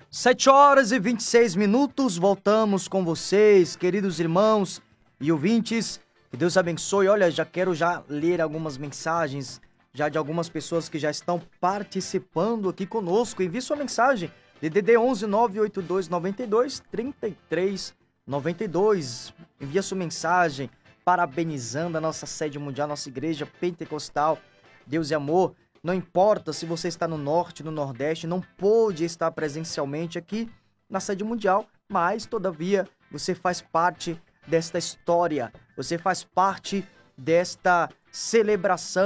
7h26, voltamos com vocês, queridos irmãos e ouvintes, que Deus abençoe. Olha, quero ler algumas mensagens, de algumas pessoas que já estão participando aqui conosco. Envie sua mensagem, DDD 11 982 92 33 92. Envia sua mensagem, parabenizando a nossa sede mundial, nossa igreja pentecostal, Deus e Amor. Não importa se você está no norte, no nordeste, não pôde estar presencialmente aqui na sede mundial, mas, todavia, você faz parte desta história, você faz parte desta celebração